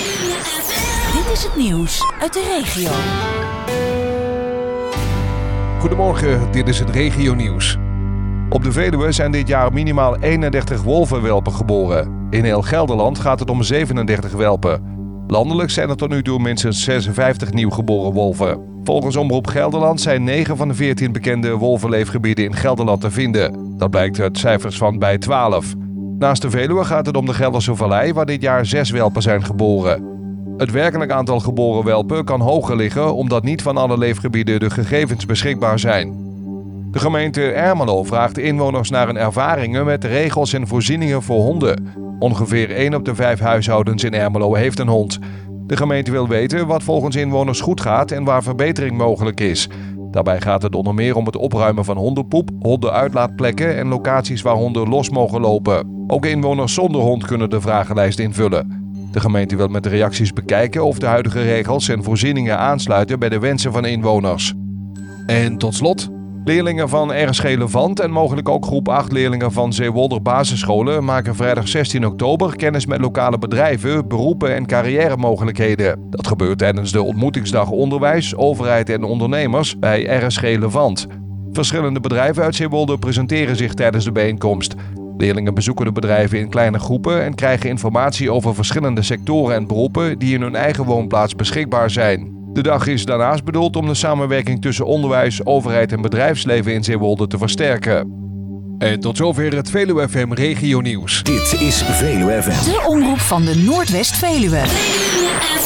Dit is het nieuws uit de regio. Goedemorgen, dit is het regionieuws. Op de Veluwe zijn dit jaar minimaal 31 wolvenwelpen geboren. In heel Gelderland gaat het om 37 welpen. Landelijk zijn er tot nu toe minstens 56 nieuw geboren wolven. Volgens Omroep Gelderland zijn 9 van de 14 bekende wolvenleefgebieden in Gelderland te vinden. Dat blijkt uit cijfers van bij 12. Naast de Veluwe gaat het om de Gelderse Vallei, waar dit jaar 6 welpen zijn geboren. Het werkelijk aantal geboren welpen kan hoger liggen, omdat niet van alle leefgebieden de gegevens beschikbaar zijn. De gemeente Ermelo vraagt inwoners naar een ervaringen met regels en voorzieningen voor honden. Ongeveer 1 op de 5 huishoudens in Ermelo heeft een hond. De gemeente wil weten wat volgens inwoners goed gaat en waar verbetering mogelijk is. Daarbij gaat het onder meer om het opruimen van hondenpoep, hondenuitlaatplekken en locaties waar honden los mogen lopen. Ook inwoners zonder hond kunnen de vragenlijst invullen. De gemeente wil met de reacties bekijken of de huidige regels en voorzieningen aansluiten bij de wensen van inwoners. En tot slot, leerlingen van RSG Levant en mogelijk ook groep 8 leerlingen van Zeewolder basisscholen maken vrijdag 16 oktober kennis met lokale bedrijven, beroepen en carrièremogelijkheden. Dat gebeurt tijdens de ontmoetingsdag onderwijs, overheid en ondernemers bij RSG Levant. Verschillende bedrijven uit Zeewolder presenteren zich tijdens de bijeenkomst. Leerlingen bezoeken de bedrijven in kleine groepen en krijgen informatie over verschillende sectoren en beroepen die in hun eigen woonplaats beschikbaar zijn. De dag is daarnaast bedoeld om de samenwerking tussen onderwijs, overheid en bedrijfsleven in Zeewolde te versterken. En tot zover het Veluwe FM Regionieuws. Dit is Veluwe FM. De omroep van de Noordwest-Veluwe.